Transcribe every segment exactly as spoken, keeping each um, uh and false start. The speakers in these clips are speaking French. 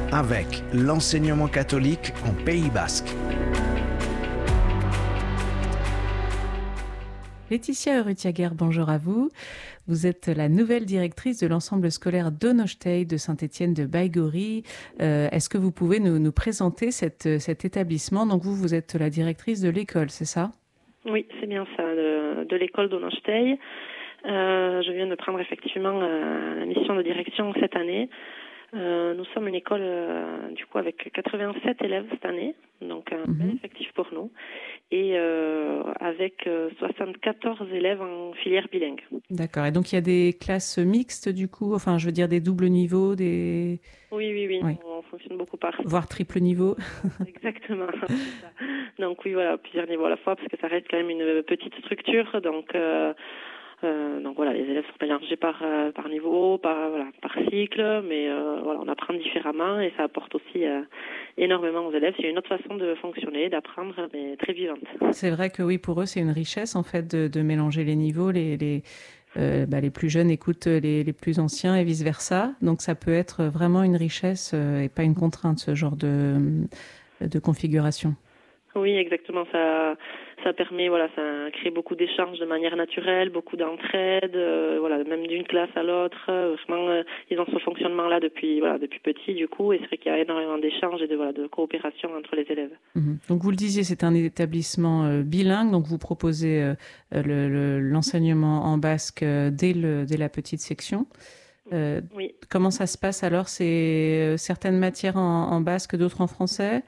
avec l'enseignement catholique en Pays basque. Laetitia Urrutiaguer, bonjour à vous. Vous êtes la nouvelle directrice de l'ensemble scolaire Donosthei de Saint-Étienne de Baïgori. Euh, est-ce que vous pouvez nous, nous présenter cette, cet établissement? Donc vous, vous êtes la directrice de l'école, c'est ça? Oui, c'est bien ça, de, de l'école Donosthei. Euh, je viens de prendre effectivement euh, la mission de direction cette année. Euh, nous sommes une école euh, du coup avec quatre-vingt-sept élèves cette année, donc un mmh. bel effectif pour nous, et euh, avec euh, soixante-quatorze élèves en filière bilingue. D'accord, et donc il y a des classes mixtes du coup, enfin je veux dire des doubles niveaux, des... Oui, oui, oui, oui. on fonctionne beaucoup par... Voire triple niveau. Exactement, c'est ça. Donc oui, voilà, plusieurs niveaux à la fois, parce que ça reste quand même une petite structure, donc... Euh, Euh, donc voilà, les élèves sont mélangés par euh, par niveau, par voilà, par cycle, mais euh, voilà, on apprend différemment et ça apporte aussi euh, énormément aux élèves. C'est une autre façon de fonctionner, d'apprendre, mais très vivante. C'est vrai que oui, pour eux, c'est une richesse en fait de, de mélanger les niveaux. Les les euh, bah, les plus jeunes écoutent les les plus anciens et vice versa. Donc ça peut être vraiment une richesse euh, et pas une contrainte, ce genre de de configuration. Oui, exactement. Ça, ça permet, voilà, ça crée beaucoup d'échanges de manière naturelle, beaucoup d'entraide, euh, voilà, même d'une classe à l'autre. Euh, vraiment, euh, ils ont ce fonctionnement-là depuis, voilà, depuis petit, du coup, et c'est vrai qu'il y a énormément d'échanges et de, voilà, de coopération entre les élèves. Mmh. Donc vous le disiez, c'est un établissement euh, bilingue, donc vous proposez euh, le, le, l'enseignement en basque euh, dès le, dès la petite section. Euh, oui. Comment ça se passe alors? C'est euh, certaines matières en, en basque, d'autres en français?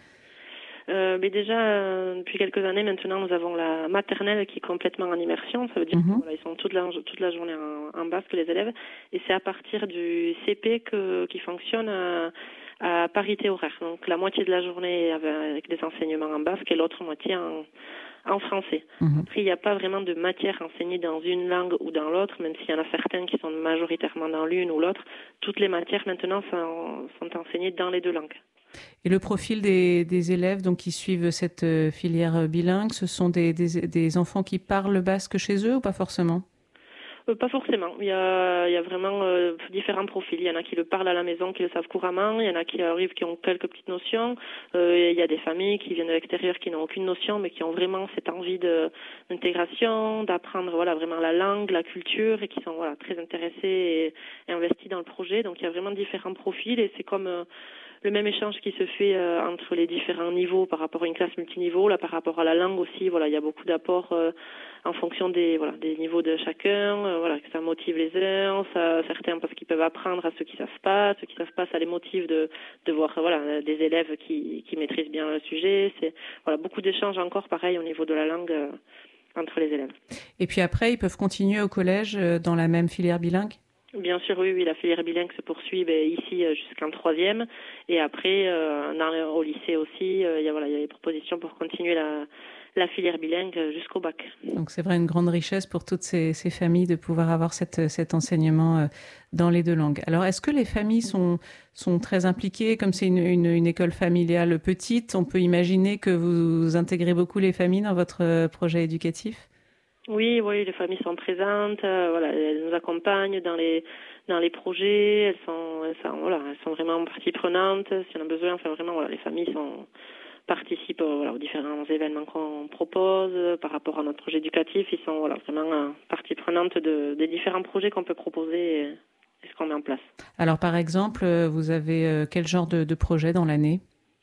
Euh, mais déjà, euh, depuis quelques années maintenant, nous avons la maternelle qui est complètement en immersion. Ça veut dire mmh. qu'ils voilà, ils sont toute la, toute la journée en, en basque, les élèves. Et c'est à partir du C P que, qui fonctionne à, à parité horaire. Donc la moitié de la journée avec des enseignements en basque et l'autre moitié en, en français. mmh. Après, il n'y a pas vraiment de matière enseignée dans une langue ou dans l'autre, même s'il y en a certaines qui sont majoritairement dans l'une ou l'autre. Toutes les matières maintenant sont, sont enseignées dans les deux langues. Et le profil des, des élèves donc, qui suivent cette euh, filière bilingue, ce sont des, des, des enfants qui parlent basque chez eux ou pas forcément? euh, Pas forcément. Il y a, il y a vraiment euh, différents profils. Il y en a qui le parlent à la maison, qui le savent couramment. Il y en a qui arrivent, qui ont quelques petites notions. Euh, il y a des familles qui viennent de l'extérieur, qui n'ont aucune notion, mais qui ont vraiment cette envie de, d'intégration, d'apprendre voilà, vraiment la langue, la culture, et qui sont voilà, très intéressés et, et investis dans le projet. Donc il y a vraiment différents profils, et c'est comme... Euh, le même échange qui se fait euh, entre les différents niveaux par rapport à une classe multiniveau, là par rapport à la langue aussi, voilà, il y a beaucoup d'apports euh, en fonction des voilà des niveaux de chacun, euh, voilà, que ça motive les uns, ça, certains parce qu'ils peuvent apprendre à ceux qui savent pas, ceux qui savent pas, ça les motive de de voir voilà des élèves qui qui maîtrisent bien le sujet, c'est voilà beaucoup d'échanges encore pareil au niveau de la langue euh, entre les élèves. Et puis après, ils peuvent continuer au collège euh, dans la même filière bilingue? Bien sûr, oui, oui, la filière bilingue se poursuit ben, ici euh, jusqu'en troisième, et après euh, dans le, au lycée aussi, euh, il y a voilà, il y a des propositions pour continuer la la filière bilingue jusqu'au bac. Donc c'est vrai une grande richesse pour toutes ces, ces familles de pouvoir avoir cette, cet enseignement euh, dans les deux langues. Alors est-ce que les familles sont sont très impliquées, comme c'est une, une, une école familiale petite, on peut imaginer que vous intégrez beaucoup les familles dans votre projet éducatif? Oui, oui, les familles sont présentes, euh, voilà, elles nous accompagnent dans les dans les projets, elles sont, elles sont voilà, elles sont vraiment partie prenante si on a besoin. Enfin vraiment, voilà, les familles sont participent euh, voilà, aux différents événements qu'on propose euh, par rapport à notre projet éducatif. Ils sont voilà vraiment euh, partie prenante de des différents projets qu'on peut proposer et, et ce qu'on met en place. Alors par exemple, vous avez euh, quel genre de, de projet dans l'année?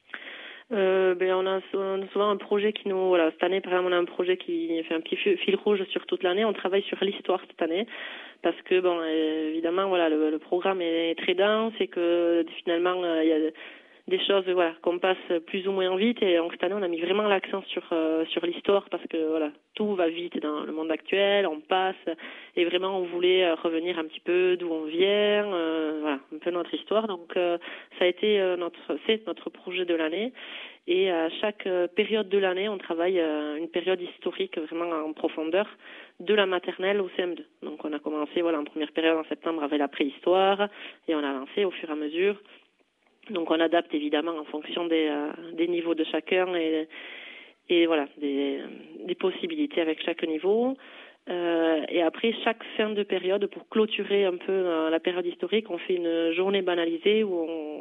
Euh, ben on a, on a souvent un projet qui nous voilà cette année par exemple on a un projet qui fait un petit fil rouge sur toute l'année. On travaille sur l'histoire cette année parce que bon évidemment voilà le, le programme est très dense et que finalement il euh, y a des choses voilà qu'on passe plus ou moins vite, et donc cette année on a mis vraiment l'accent sur euh, sur l'histoire parce que voilà tout va vite dans le monde actuel, on passe, et vraiment on voulait revenir un petit peu d'où on vient, euh, voilà un peu notre histoire. Donc euh, ça a été euh, notre c'est notre projet de l'année, et à chaque euh, période de l'année on travaille euh, une période historique vraiment en profondeur de la maternelle au C M deux. Donc on a commencé voilà en première période en septembre avec la préhistoire et on a avancé au fur et à mesure. Donc on adapte évidemment en fonction des, euh, des niveaux de chacun et, et voilà des, des possibilités avec chaque niveau. Euh, et après chaque fin de période, pour clôturer un peu euh, la période historique, on fait une journée banalisée où on,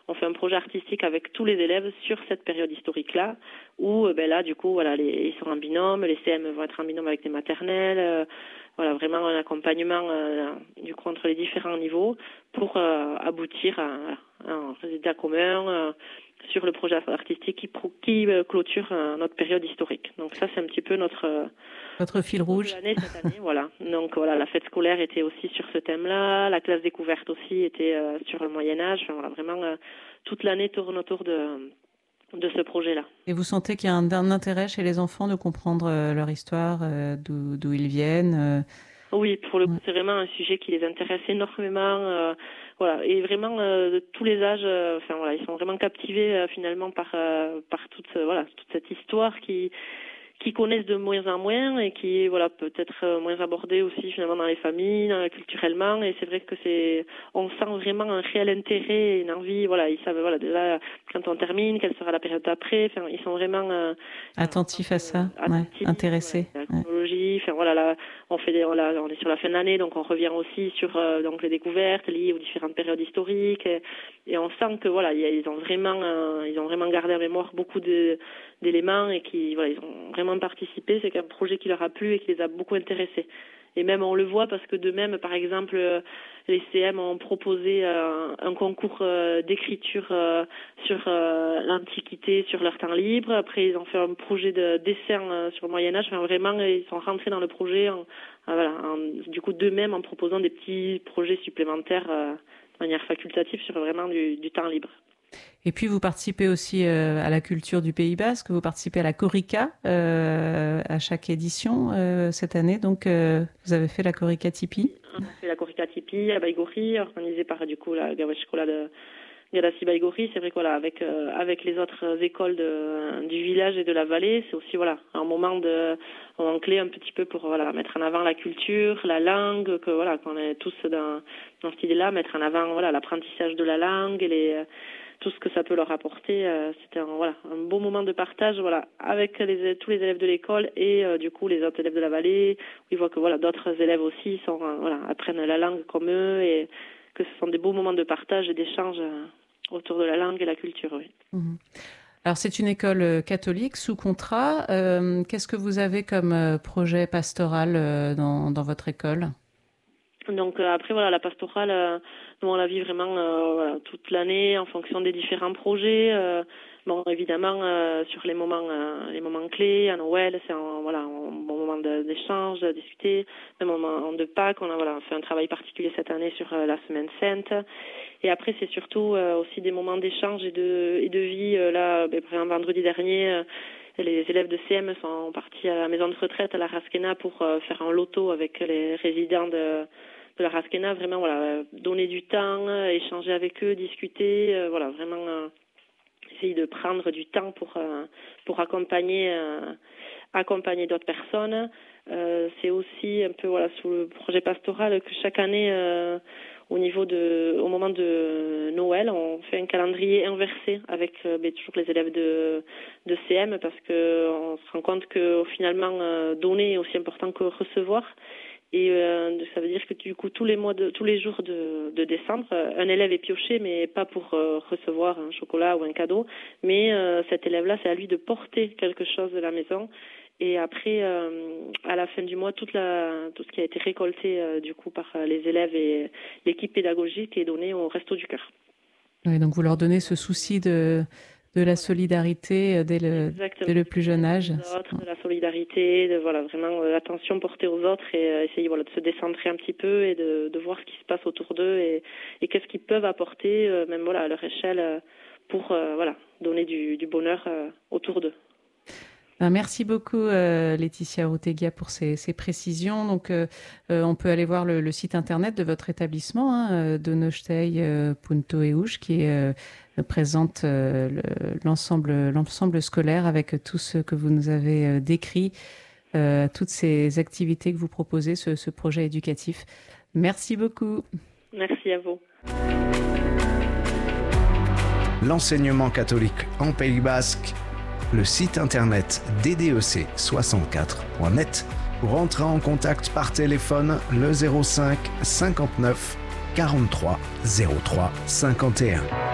on fait un projet artistique avec tous les élèves sur cette période historique-là, où ben là, du coup, voilà, les, ils sont en binôme, les C M vont être en binôme avec des maternelles, euh, voilà, vraiment un accompagnement euh, du coup entre les différents niveaux pour euh, aboutir à, à un résultat commun euh, sur le projet artistique qui, qui euh, clôture euh, notre période historique. Donc ça, c'est un petit peu notre euh, votre fil rouge. L'année cette année, voilà. Donc voilà, la fête scolaire était aussi sur ce thème-là, la classe découverte aussi était euh, sur le Moyen Âge. Enfin voilà, vraiment euh, toute l'année tourne autour de de ce projet-là. Et vous sentez qu'il y a un, un intérêt chez les enfants de comprendre euh, leur histoire, euh, d'où, d'où ils viennent euh... Oui, pour le coup, c'est vraiment un sujet qui les intéresse énormément. Euh, voilà, et vraiment euh, de tous les âges. Euh, enfin voilà, ils sont vraiment captivés euh, finalement par euh, par toute euh, voilà toute cette histoire qui qui connaissent de moins en moins et qui voilà peut-être moins abordée aussi finalement dans les familles, culturellement. Et c'est vrai que c'est, on sent vraiment un réel intérêt, une envie. Voilà, ils savent voilà déjà quand on termine, quelle sera la période d'après. Enfin, ils sont vraiment euh, attentifs à ça, euh, attentifs, ouais, intéressés. Ouais, la chronologie. Enfin voilà, là, on fait des, voilà, on est sur la fin de l'année, donc on revient aussi sur euh, donc les découvertes liées aux différentes périodes historiques. Et, et on sent que voilà, ils ont vraiment, euh, ils ont vraiment gardé en mémoire beaucoup de d'éléments et qui voilà, ils ont vraiment participé. C'est un projet qui leur a plu et qui les a beaucoup intéressés. Et même on le voit parce que de même, par exemple, les C M ont proposé euh, un concours euh, d'écriture euh, sur euh, l'Antiquité, sur leur temps libre. Après, ils ont fait un projet de dessin euh, sur le Moyen-Âge. Enfin, vraiment, ils sont rentrés dans le projet, en, voilà, en, du coup, d'eux-mêmes en proposant des petits projets supplémentaires euh, de manière facultative sur vraiment du, du temps libre. Et puis vous participez aussi euh, à la culture du Pays Basque, vous participez à la Corica euh, à chaque édition euh, cette année, donc euh, vous avez fait la Corica Tipi. On a fait la Corica Tipi à Baïgori, organisée par du coup la Gaweshkola de Gadassi Baïgori. C'est vrai que voilà, avec euh, avec les autres écoles de, du village et de la vallée, c'est aussi voilà un moment de un moment clé un petit peu pour voilà mettre en avant la culture, la langue, que voilà qu'on est tous dans dans cette idée-là, mettre en avant voilà l'apprentissage de la langue et les tout ce que ça peut leur apporter. Euh, c'était un, voilà, un beau moment de partage voilà, avec les, tous les élèves de l'école et euh, du coup les autres élèves de la vallée. Où ils voient que voilà, d'autres élèves aussi sont, euh, voilà, apprennent la langue comme eux et que ce sont des beaux moments de partage et d'échange euh, autour de la langue et la culture. Oui. Mmh. Alors c'est une école catholique sous contrat. Euh, qu'est-ce que vous avez comme euh, projet pastoral euh, dans, dans votre école ? Donc euh, après voilà la pastorale, euh, nous on la vit vraiment euh, voilà, toute l'année en fonction des différents projets. Euh, bon évidemment euh, sur les moments euh, les moments clés à Noël c'est un voilà un bon moment de, d'échange, de discuter. Même au moment de Pâques on a voilà fait un travail particulier cette année sur euh, la Semaine Sainte. Et après c'est surtout euh, aussi des moments d'échange et de et de vie. Euh, là ben, par exemple vendredi dernier. Euh, Les élèves de C M sont partis à la maison de retraite à la Rasquena pour euh, faire un loto avec les résidents de, de la Rasquena. Vraiment, voilà, donner du temps, euh, échanger avec eux, discuter, euh, voilà, vraiment euh, essayer de prendre du temps pour euh, pour accompagner euh, accompagner d'autres personnes. Euh, c'est aussi un peu voilà sous le projet pastoral que chaque année. Euh, Au niveau de, au moment de Noël, on fait un calendrier inversé avec euh, ben, toujours les élèves de, de C M parce que on se rend compte que finalement euh, donner est aussi important que recevoir. Et euh, ça veut dire que du coup tous les mois, de, tous les jours de, de décembre, un élève est pioché, mais pas pour euh, recevoir un chocolat ou un cadeau, mais euh, cet élève-là, c'est à lui de porter quelque chose de la maison. Et après, euh, à la fin du mois, toute la, tout ce qui a été récolté euh, du coup par les élèves et l'équipe pédagogique est donné au Resto du Cœur. Oui, donc vous leur donnez ce souci de, de la solidarité dès le, dès le plus jeune âge. Des autres, de la solidarité, de voilà vraiment euh, l'attention portée aux autres et euh, essayer voilà de se décentrer un petit peu et de, de voir ce qui se passe autour d'eux et, et qu'est-ce qu'ils peuvent apporter, euh, même voilà à leur échelle, euh, pour euh, voilà donner du, du bonheur euh, autour d'eux. Merci beaucoup euh, Laetitia Ortega pour ces, ces précisions. Donc, euh, euh, on peut aller voir le, le site internet de votre établissement, hein, donostei punto e u, qui euh, présente euh, le, l'ensemble, l'ensemble scolaire avec tout ce que vous nous avez euh, décrit, euh, toutes ces activités que vous proposez, ce, ce projet éducatif. Merci beaucoup. Merci à vous. L'enseignement catholique en Pays Basque. Le site internet d d e c soixante-quatre point net pour entrer en contact par téléphone le zéro cinq cinquante-neuf quarante-trois zéro trois cinquante et un.